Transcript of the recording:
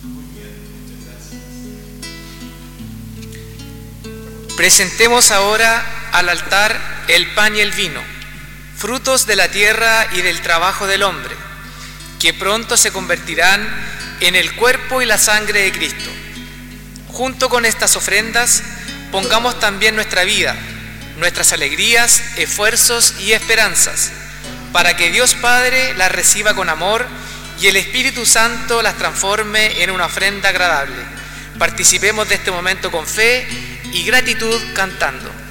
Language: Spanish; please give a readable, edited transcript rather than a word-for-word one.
Presentemos ahora al altar el pan y el vino, frutos de la tierra y del trabajo del hombre, que pronto se convertirán en el cuerpo y la sangre de Cristo. Junto con estas ofrendas, pongamos también nuestra vida, nuestras alegrías, esfuerzos y esperanzas, para que Dios Padre las reciba con amor y el Espíritu Santo las transforme en una ofrenda agradable. Participemos de este momento con fe y gratitud cantando.